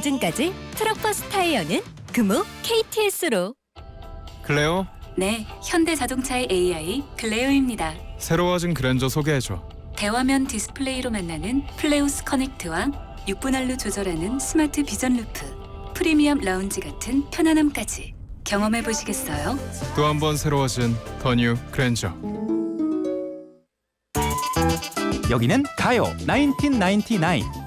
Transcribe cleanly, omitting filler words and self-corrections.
검증까지 트럭버스 타이어는 금호 KTS로. 클레오, 네, 현대자동차의 AI 클레오입니다. 새로워진 그랜저 소개해줘. 대화면 디스플레이로 만나는 플레우스 커넥트와 6분할로 조절하는 스마트 비전 루프, 프리미엄 라운지 같은 편안함까지 경험해 보시겠어요? 또 한 번 새로워진 더 뉴 그랜저. 여기는 가요 1999.